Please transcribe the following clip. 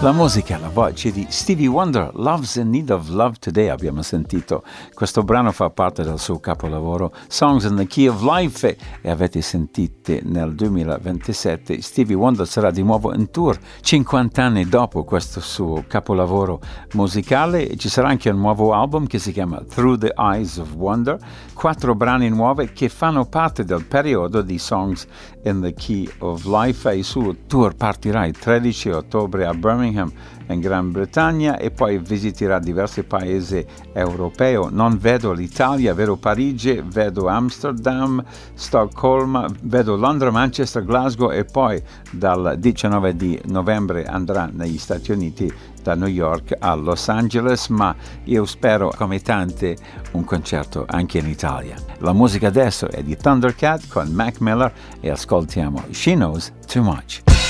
La musica, la voce di Stevie Wonder, Love's in Need of Love Today, abbiamo sentito. Questo brano fa parte del suo capolavoro Songs in the Key of Life e avete sentito nel 2027 Stevie Wonder sarà di nuovo in tour 50 anni dopo questo suo capolavoro musicale. Ci sarà anche un nuovo album che si chiama Through the Eyes of Wonder, 4 brani nuovi che fanno parte del periodo di Songs in the Key of Life e il suo tour partirà il 13 ottobre a Birmingham in Gran Bretagna e poi visiterà diversi paesi europei. Non vedo l'Italia, vedo Parigi, vedo Amsterdam, Stoccolma, vedo Londra, Manchester, Glasgow e poi dal 19 di novembre andrà negli Stati Uniti, da New York a Los Angeles, ma io spero come tanti un concerto anche in Italia. La musica adesso è di Thundercat con Mac Miller e ascoltiamo She Knows Too Much.